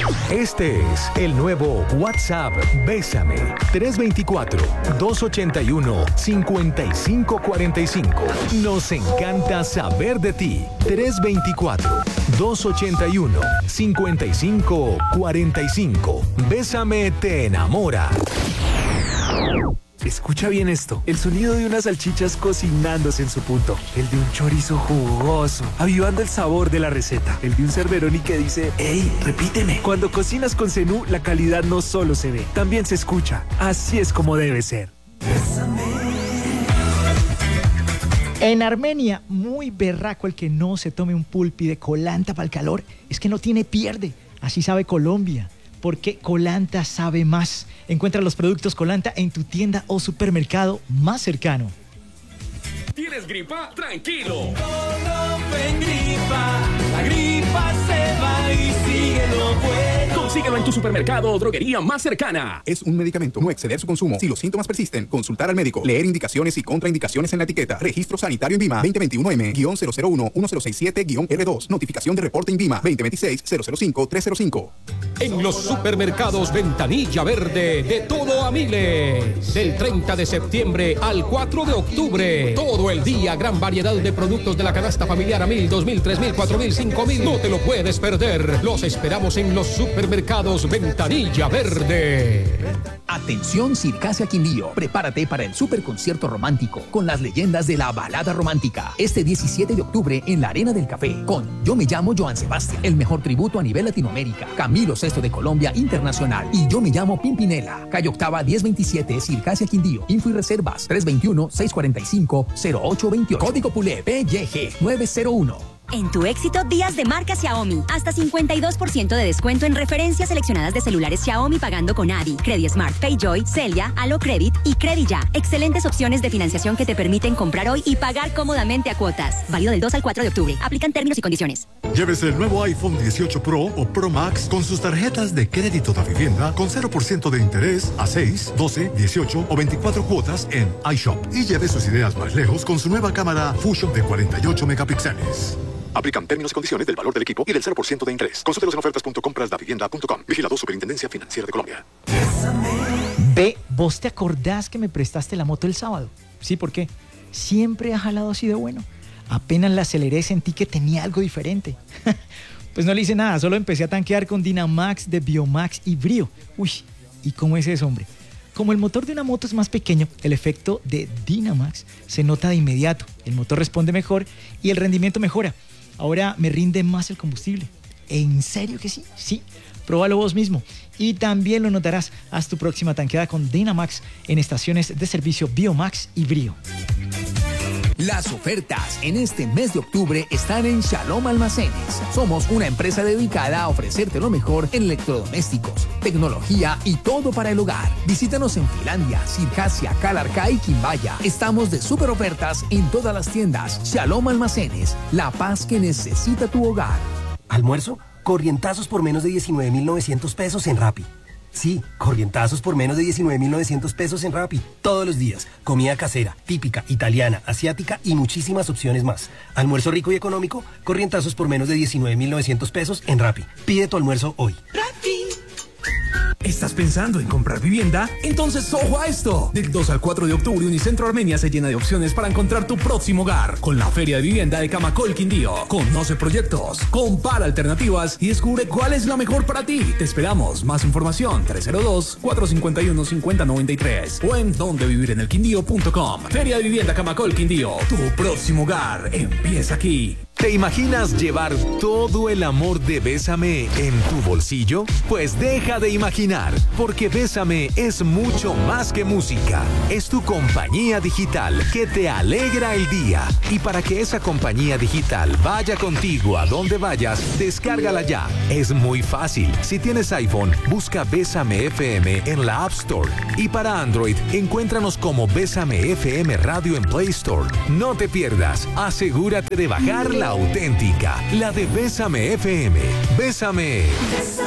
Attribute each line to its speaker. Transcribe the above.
Speaker 1: Este es el nuevo WhatsApp Bésame. 324-281-5545. Nos encanta saber de ti. 324-281-5545. Bésame te enamora.
Speaker 2: Escucha bien esto, el sonido de unas salchichas cocinándose en su punto, el de un chorizo jugoso, avivando el sabor de la receta, el de un Cerveroni que dice, ¡Ey, repíteme! Cuando cocinas con Zenú, la calidad no solo se ve, también se escucha. Así es como debe ser.
Speaker 3: En Armenia, muy berraco el que no se tome un pulpi de colanta para el calor, es que no tiene pierde. Así sabe Colombia, porque Colanta sabe más. Encuentra los productos Colanta en tu tienda o supermercado más cercano.
Speaker 4: ¿Tienes gripa? Tranquilo.
Speaker 5: Todo en gripa, la gripa se va y sigue lo bueno.
Speaker 4: Consíguelo en tu supermercado o droguería más cercana.
Speaker 6: Es un medicamento, no exceder su consumo. Si los síntomas persisten, consultar al médico. Leer indicaciones y contraindicaciones en la etiqueta. Registro Sanitario INVIMA 2021M-001-1067-R2. Notificación de reporte INVIMA 2026-005-305.
Speaker 7: En los supermercados Ventanilla Verde, de todo a miles. Del 30 de septiembre al 4 de octubre. Todo el día, gran variedad de productos de la canasta familiar a 1.000, 2.000, 3.000, 4.000, 5.000. No te lo puedes perder. Los esperamos en los supermercados Ventanilla Verde.
Speaker 8: Atención Circasia Quindío, prepárate para el superconcierto romántico con las leyendas de la balada romántica. Este 17 de octubre en la Arena del Café con Yo me llamo Joan Sebastián, el mejor tributo a nivel Latinoamérica, Camilo VI de Colombia Internacional y Yo me llamo Pimpinela. Calle Octava 1027 Circasia Quindío. Info y reservas 321-645-0828. Código PULE PYG 901.
Speaker 9: En tu éxito, días de marca Xiaomi. Hasta 52% de descuento en referencias seleccionadas de celulares Xiaomi pagando con Adi, CrediSmart, PayJoy, Celia, Alocredit y CrediYa. Excelentes opciones de financiación que te permiten comprar hoy y pagar cómodamente a cuotas. Válido del 2 al 4 de octubre. Aplican términos y condiciones.
Speaker 10: Llévese el nuevo iPhone 18 Pro o Pro Max con sus tarjetas de crédito da vivienda con 0% de interés a 6, 12, 18 o 24 cuotas en iShop. Y lleve sus ideas más lejos con su nueva cámara Fusion de 48 megapíxeles.
Speaker 6: Aplican términos y condiciones del valor del equipo y del 0% de interés. Consúltelos en ofertas.comprasdavivienda.com. Vigilado Superintendencia Financiera de Colombia.
Speaker 3: Ve, ¿vos te acordás que me prestaste la moto el sábado? Sí, ¿por qué? Siempre ha jalado así de bueno. Apenas la aceleré sentí que tenía algo diferente. Pues no le hice nada, solo empecé a tanquear con Dynamax de Biomax y Brio. Uy, ¿y cómo es eso, hombre? Como el motor de una moto es más pequeño, el efecto de Dynamax se nota de inmediato. El motor responde mejor y el rendimiento mejora. Ahora me rinde más el combustible. ¿En serio que sí? Sí, pruébalo vos mismo. Y también lo notarás. Haz tu próxima tanqueada con Dynamax en estaciones de servicio Biomax y Brio.
Speaker 8: Las ofertas en este mes de octubre están en Shalom Almacenes. Somos una empresa dedicada a ofrecerte lo mejor en electrodomésticos, tecnología y todo para el hogar. Visítanos en Finlandia, Circasia, Calarcá y Quimbaya. Estamos de super ofertas en todas las tiendas. Shalom Almacenes, la paz que necesita tu hogar.
Speaker 11: ¿Almuerzo? Corrientazos por menos de 19.900 pesos en Rappi. Sí, corrientazos por menos de 19.900 pesos en Rappi. Todos los días. Comida casera, típica, italiana, asiática y muchísimas opciones más. Almuerzo rico y económico, corrientazos por menos de 19.900 pesos en Rappi. Pide tu almuerzo hoy.
Speaker 2: ¡Rappi! ¿Estás pensando en comprar vivienda? Entonces ojo a esto. Del 2 al 4 de octubre, Unicentro Armenia se llena de opciones para encontrar tu próximo hogar. Con la Feria de Vivienda de Camacol Quindío. Conoce proyectos, compara alternativas y descubre cuál es la mejor para ti. Te esperamos. Más información 302-451-5093 o en dondevivirenelquindío.com. Feria de Vivienda Camacol Quindío. Tu próximo hogar empieza aquí.
Speaker 1: ¿Te imaginas llevar todo el amor de Bésame en tu bolsillo? Pues deja de imaginar, porque Bésame es mucho más que música. Es tu compañía digital que te alegra el día. Y para que esa compañía digital vaya contigo a donde vayas, descárgala ya. Es muy fácil. Si tienes iPhone, busca Bésame FM en la App Store. Y para Android, encuéntranos como Bésame FM Radio en Play Store. No te pierdas. Asegúrate de bajar la auténtica, la de Bésame FM. Bésame.